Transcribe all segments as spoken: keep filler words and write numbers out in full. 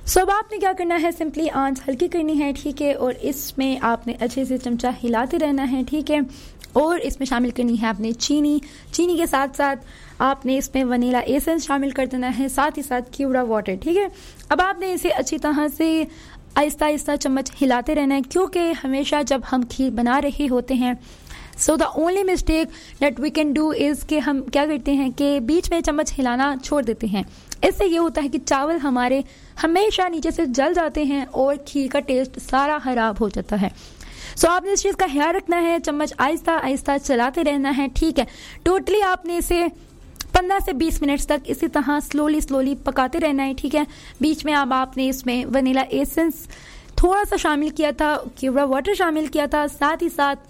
सो अब आपने क्या करना है, सिंपली आंच हल्की करनी है, ठीक है, और इसमें आपने अच्छे से चमचा हिलाते रहना है, ठीक है, और इसमें शामिल करनी है आपने चीनी। चीनी के साथ साथ आपने इसमें वनीला एसेंस शामिल कर देना है, साथ ही साथ क्यूरा वाटर, ठीक है। अब आपने इसे अच्छी तरह से आहिस्ता आहिस्ता चम्मच हिलाते रहना है, क्योंकि हमेशा जब हम खीर बना रहे होते हैं so the only mistake that we can do is कि हम क्या करते हैं कि बीच में चम्मच हिलाना छोड़ देते हैं। इससे ये होता है कि चावल हमारे हमेशा नीचे से जल जाते हैं और खीर का टेस्ट सारा खराब हो जाता है। सो so, आपने इस चीज़ का ख्याल रखना है, चम्मच आहिस्ता आहिस्ता चलाते रहना है, ठीक है। टोटली आपने इसे पंद्रह से बीस मिनट तक इसी तरह स्लोली स्लोली पकाते रहना है, ठीक है। बीच में अब आपने इसमें वनीला एसेंस थोड़ा सा शामिल किया था, क्यूरा वाटर शामिल किया था, साथ ही साथ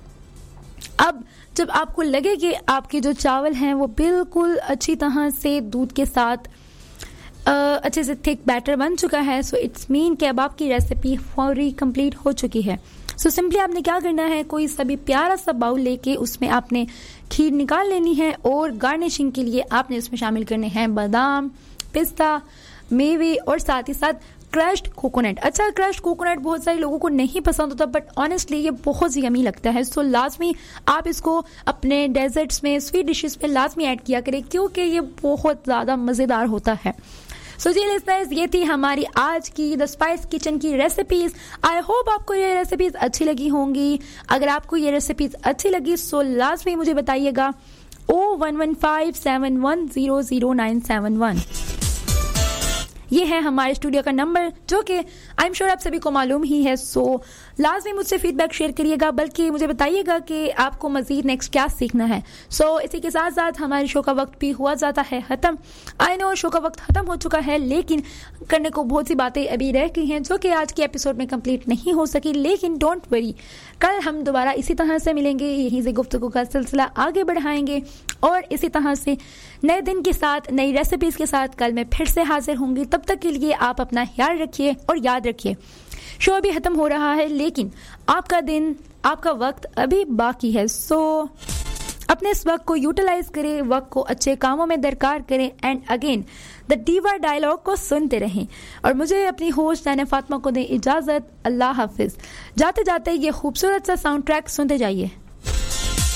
अब जब आपको लगे कि आपके जो चावल हैं वो बिल्कुल अच्छी तरह से दूध के साथ Uh, अच्छे से थिक बैटर बन चुका है, सो इट्स मीन कि अब आपकी रेसिपी फौरी कंप्लीट हो चुकी है। सो so, सिंपली आपने क्या करना है, कोई सभी प्यारा सा बाउल लेके उसमें आपने खीर निकाल लेनी है और गार्निशिंग के लिए आपने उसमें शामिल करने हैं बादाम, पिस्ता, मेवे और साथ ही साथ क्रश्ड कोकोनट। अच्छा, क्रश्ड कोकोनट बहुत सारे लोगों को नहीं पसंद होता, बट ऑनेस्टली ये बहुत यमी लगता है। सो so, लाजमी आप इसको अपने डेजर्ट्स में, स्वीट डिशेस में लाजमी ऐड किया करें, क्योंकि ये बहुत ज़्यादा मज़ेदार होता है। सो जी लिसनर्स, ये थी हमारी आज की द स्पाइस किचन की रेसिपीज। आई होप आपको ये रेसिपीज अच्छी लगी होंगी। अगर आपको ये रेसिपीज अच्छी लगी सो लाजमी मुझे बताइएगा ओ one one five seven one zero zero nine seven one, ये है हमारे स्टूडियो का नंबर, जो कि आई एम श्योर आप सभी को मालूम ही है। सो so, लाजमी मुझसे फीडबैक शेयर करिएगा, बल्कि मुझे बताइएगा कि आपको मजीद नेक्स्ट क्या सीखना है। सो so, इसी के साथ साथ हमारे शो का वक्त भी हुआ जाता है ख़त्म। आई नो शो का वक्त ख़त्म हो चुका है, लेकिन करने को बहुत सी बातें अभी रह गई हैं जो कि आज के एपिसोड में कंप्लीट नहीं हो सकी। लेकिन डोंट वरी, कल हम दोबारा इसी तरह से मिलेंगे, यहीं से गुफ्तगू का सिलसिला आगे बढ़ाएंगे और इसी तरह से नए दिन के साथ, नई रेसिपीज के साथ कल मैं फिर से हाजिर होंगी। तब तक के लिए आप अपना ख्याल रखिए और याद रखिए, शो अभी खत्म हो रहा है लेकिन आपका दिन, आपका वक्त अभी बाकी है। सो अपने इस वक्त को यूटिलाइज करें, वक्त को अच्छे कामों में दरकार करें and again the diva dialogue को सुनते रहें। और मुझे अपनी होस्ट जाने फातिमा को दें इजाजत। अल्लाह हाफिज। जाते जाते ये खूबसूरत सा साउंड ट्रैक सुनते जाइए।